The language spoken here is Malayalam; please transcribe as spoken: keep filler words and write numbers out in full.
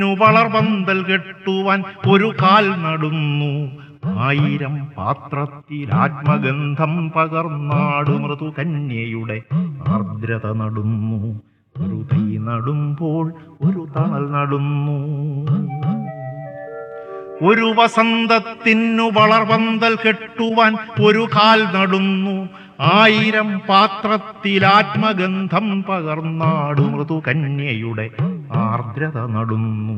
വളർപന്തൽ കെട്ടുവാൻ ഒരു കാൽ നടന്നു. ആയിരം പാത്രത്തിൽ ആത്മഗന്ധം പകർന്നാടു മൃദുകന്യയുടെ ആർദ്രത നടുന്നു. ഒരു തൈ നടുമ്പോൾ ഒരു തണൽ നടുന്നു. ഒരു വസന്തത്തിനു വളർപന്തൽ കെട്ടുവാൻ ഒരു കാൽ നടുന്നു. ആയിരം പാത്രത്തിൽ ആത്മഗന്ധം പകർന്നാടു മൃദുകന്യയുടെ ആർദ്രത നടുന്നു.